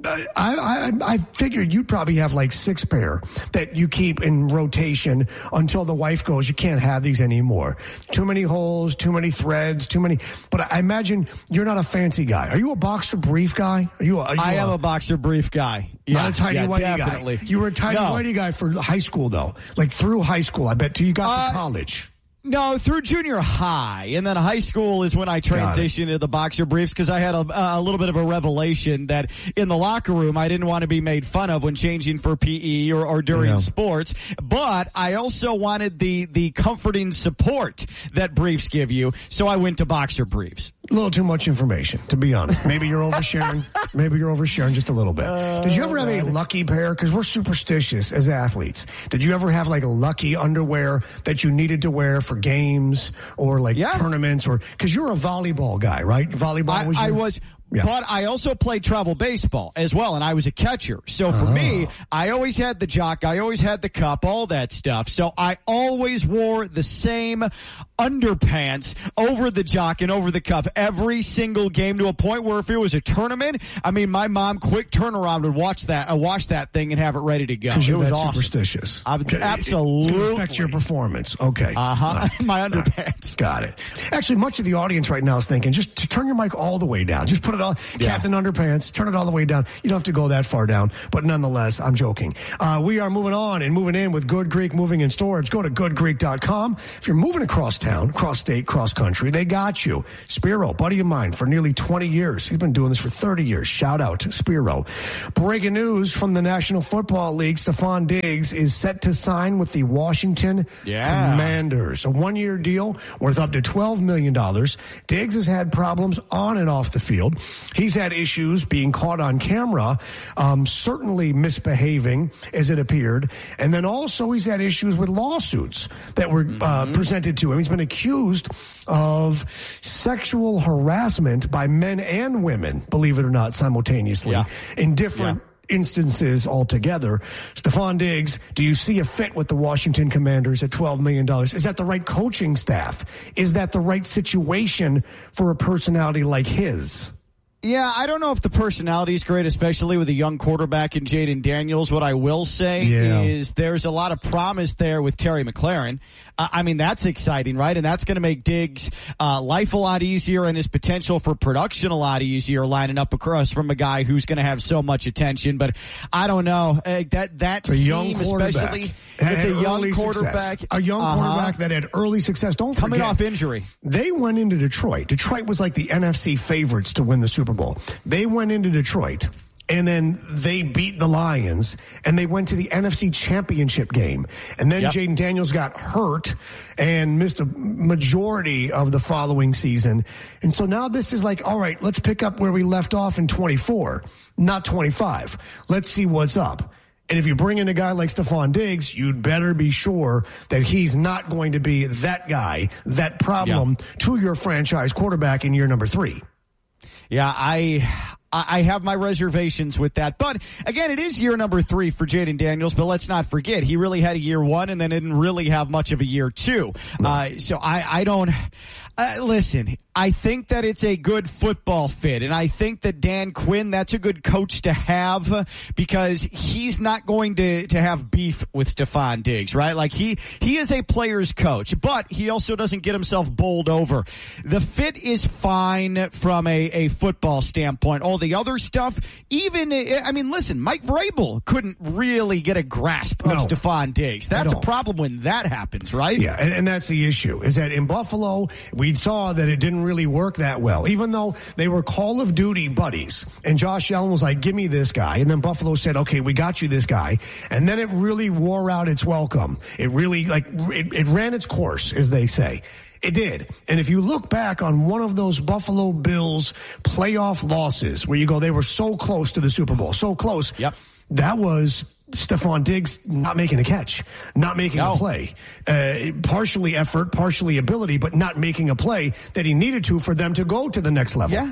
Speaker 3: I, I I figured you'd probably have like six pair that you keep in rotation until the wife goes, you can't have these anymore. Too many holes, too many threads, too many. But I imagine you're not a fancy guy. Are you a boxer brief guy? Are you? A, are you
Speaker 11: I
Speaker 3: a,
Speaker 11: am a boxer brief guy.
Speaker 3: Not
Speaker 11: Yeah,
Speaker 3: a tiny
Speaker 11: yeah,
Speaker 3: whitey
Speaker 11: definitely.
Speaker 3: guy. You were a tiny
Speaker 11: No.
Speaker 3: whitey guy for high school, though. Like through high school, I bet till you got
Speaker 11: Uh,
Speaker 3: to college.
Speaker 11: No, through junior high, and then high school is when I transitioned into the boxer briefs because I had a, a little bit of a revelation that in the locker room I didn't want to be made fun of when changing for P E or, or during
Speaker 3: Yeah.
Speaker 11: sports, but I also wanted the the comforting support that briefs give you, so I went to boxer briefs.
Speaker 3: A little too much information, to be honest. Maybe you're oversharing. Maybe you're oversharing just a little bit.
Speaker 11: Uh,
Speaker 3: Did you ever have a lucky pair? Because we're superstitious as athletes. Did you ever have like a lucky underwear that you needed to wear for games or like
Speaker 11: Yeah.
Speaker 3: tournaments? Or because you're a volleyball guy, right? Volleyball
Speaker 11: I
Speaker 3: was
Speaker 11: I
Speaker 3: your-
Speaker 11: was.
Speaker 3: Yeah.
Speaker 11: But I also played travel baseball as well, and I was a catcher. So for
Speaker 3: Oh.
Speaker 11: me, I always had the jock, I always had the cup, all that stuff. So I always wore the same underpants over the jock and over the cup every single game, to a point where if it was a tournament, I mean, my mom, quick turnaround, would watch that, uh, wash that thing and have it ready to go.
Speaker 3: Because
Speaker 11: It
Speaker 3: you're
Speaker 11: was
Speaker 3: that
Speaker 11: awesome.
Speaker 3: superstitious.
Speaker 11: I'm,
Speaker 3: Okay.
Speaker 11: absolutely.
Speaker 3: It's going to affect your performance. Okay.
Speaker 11: Uh-huh.
Speaker 3: All right.
Speaker 11: My
Speaker 3: All right.
Speaker 11: underpants.
Speaker 3: Got it. Actually, much of the audience right now is thinking, just to turn your mic all the way down. Just put it all,
Speaker 11: Yeah.
Speaker 3: Captain Underpants, turn it all the way down. You don't have to go that far down. But nonetheless, I'm joking. Uh, we are moving on and moving in with Good Greek Moving and Storage. Go to good greek dot com. If you're moving across town, cross state, cross country, they got you. Spiro, buddy of mine for nearly twenty years. He's been doing this for thirty years. Shout out to Spiro. Breaking news from the National Football League. Stephon Diggs is set to sign with the Washington
Speaker 11: Yeah.
Speaker 3: Commanders. A one-year deal worth up to twelve million dollars. Diggs has had problems on and off the field. He's had issues being caught on camera, um, certainly misbehaving, as it appeared. And then also he's had issues with lawsuits that were uh, presented to him. He's been accused of sexual harassment by men and women, believe it or not, simultaneously,
Speaker 11: Yeah.
Speaker 3: in different instances altogether. Stephon Diggs, do you see a fit with the Washington Commanders at twelve million dollars? Is that the right coaching staff? Is that the right situation for a personality like his?
Speaker 11: Yeah, I don't know if the personality is great, especially with a young quarterback in Jaden Daniels. What I will say
Speaker 3: Yeah.
Speaker 11: is there's a lot of promise there with Terry McLaurin. Uh, I mean, that's exciting, right? And that's going to make Diggs' uh, life a lot easier and his potential for production a lot easier, lining up across from a guy who's going to have so much attention. But I don't know. Uh, that that
Speaker 3: It's a
Speaker 11: team,
Speaker 3: young quarterback.
Speaker 11: especially,
Speaker 3: Had
Speaker 11: it's a young
Speaker 3: early
Speaker 11: quarterback.
Speaker 3: success. A young
Speaker 11: Uh-huh.
Speaker 3: quarterback that had early success. Don't
Speaker 11: Coming
Speaker 3: forget,
Speaker 11: off injury.
Speaker 3: They went into Detroit. Detroit was like the N F C favorites to win the Super Bowl. They went into Detroit, and then they beat the Lions, and they went to the N F C Championship game. And then
Speaker 11: Yep.
Speaker 3: Jaden Daniels got hurt and missed a majority of the following season. And so now this is like, all right, let's pick up where we left off in twenty-four, not twenty-five. Let's see what's up. And if you bring in a guy like Stephon Diggs, you'd better be sure that he's not going to be that guy, that problem to your franchise quarterback in year number three.
Speaker 11: Yeah, I I have my reservations with that. But again, it is year number three for Jaden Daniels, but let's not forget, he really had a year one and then didn't really have much of a year two. No. Uh, so I, I don't, uh, listen, I think that it's a good football fit, and I think that Dan Quinn, that's a good coach to have because he's not going to, to have beef with Stephon Diggs, right? Like he, he is a player's coach, but he also doesn't get himself bowled over. The fit is fine from a, a football standpoint. All the other stuff, even, I mean, listen, Mike Vrabel couldn't really get a grasp of
Speaker 3: No.
Speaker 11: Stephon Diggs. That's a problem when that happens, right?
Speaker 3: Yeah, and, and that's the issue, is that in Buffalo, we saw that it didn't really work that well, even though they were Call of Duty buddies. And Josh Allen was like, give me this guy. And then Buffalo said, okay, we got you this guy. And then it really wore out its welcome. It really, like, it, it ran its course, as they say. It did. And if you look back on one of those Buffalo Bills playoff losses where you go, they were so close to the Super Bowl, so close.
Speaker 11: Yep.
Speaker 3: That was Stephon Diggs not making a catch, not making
Speaker 11: No.
Speaker 3: a play. Uh, partially effort, partially ability, but not making a play that he needed to for them to go to the next level.
Speaker 11: Yeah.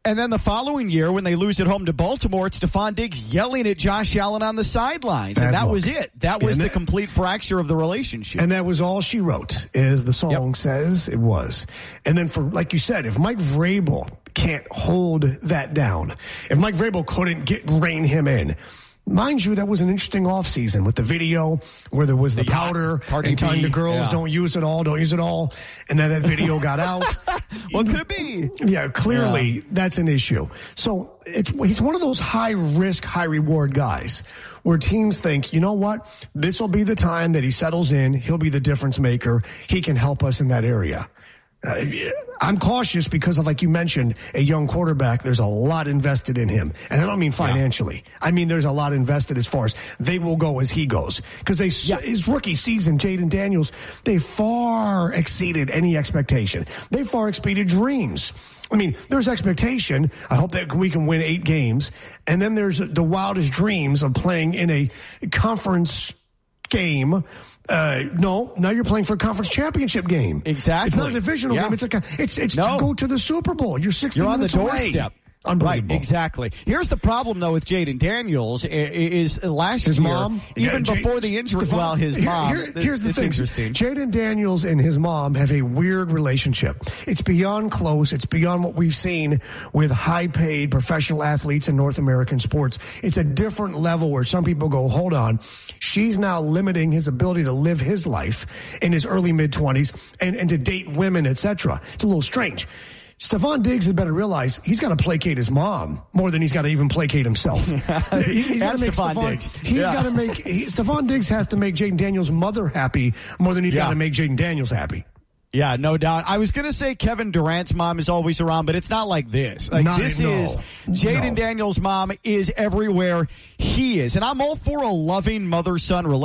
Speaker 11: And then the following year, when they lose at home to Baltimore, it's Stephon Diggs yelling at Josh Allen on the sidelines.
Speaker 3: Bad
Speaker 11: and that
Speaker 3: look.
Speaker 11: was it. That was
Speaker 3: And
Speaker 11: the
Speaker 3: that-
Speaker 11: complete fracture of the relationship.
Speaker 3: And that was all she wrote, as the song says it was. And then for, like you said, if Mike Vrabel can't hold that down, if Mike Vrabel couldn't get rein him in, mind you, that was an interesting offseason with the video where there was the,
Speaker 11: The
Speaker 3: powder
Speaker 11: Cardi
Speaker 3: and telling
Speaker 11: B,
Speaker 3: the girls,
Speaker 11: yeah.
Speaker 3: don't use it all, don't use it all. And then that video got out.
Speaker 11: What could it be?
Speaker 3: Yeah, clearly
Speaker 11: Yeah.
Speaker 3: that's an issue. So it's he's one of those high risk, high reward guys where teams think, you know what, this will be the time that he settles in. He'll be the difference maker. He can help us in that area. Uh, I'm cautious because of, like you mentioned, a young quarterback. There's a lot invested in him. And I don't mean financially. Yeah. I mean, there's a lot invested as far as they will go as he goes. Because they yeah. his rookie season, Jaden Daniels, they far exceeded any expectation. They far exceeded dreams. I mean, there's expectation. I hope that we can win eight games. And then there's the wildest dreams of playing in a conference game. Uh, no, now you're playing for a conference championship game.
Speaker 11: Exactly.
Speaker 3: It's not a divisional
Speaker 11: yeah.
Speaker 3: game. It's a, it's, it's
Speaker 11: no.
Speaker 3: to go to the Super Bowl. You're sixteen
Speaker 11: You're on the
Speaker 3: minutes away.
Speaker 11: doorstep.
Speaker 3: Unbelievable.
Speaker 11: Right, exactly. Here's the problem, though, with Jaden Daniels is, is last
Speaker 3: his
Speaker 11: year,
Speaker 3: mom,
Speaker 11: even
Speaker 3: yeah,
Speaker 11: before
Speaker 3: Jay,
Speaker 11: the injury,
Speaker 3: Stephon,
Speaker 11: well, his
Speaker 3: here,
Speaker 11: mom.
Speaker 3: Here, here's the
Speaker 11: it's
Speaker 3: thing.
Speaker 11: Interesting.
Speaker 3: Jaden Daniels and his mom have a weird relationship. It's beyond close. It's beyond what we've seen with high-paid professional athletes in North American sports. It's a different level where some people go, hold on. She's now limiting his ability to live his life in his early mid-twenties and, and to date women, et cetera. It's a little strange. Stephon Diggs had better realize he's got to placate his mom more than he's got to even placate himself. he, he's got to make
Speaker 11: Stephon
Speaker 3: Stephon
Speaker 11: Diggs.
Speaker 3: He's
Speaker 11: Yeah.
Speaker 3: got to make he, Stephon Diggs has to make Jaden Daniels' mother happy more than he's
Speaker 11: Yeah.
Speaker 3: got to make Jaden Daniels happy.
Speaker 11: Yeah, no doubt. I was going to say Kevin Durant's mom is always around, but it's not like this. Like
Speaker 3: Not-
Speaker 11: this
Speaker 3: no.
Speaker 11: is Jaden
Speaker 3: No.
Speaker 11: Daniels' mom is everywhere he is, and I'm all for a loving mother-son relationship.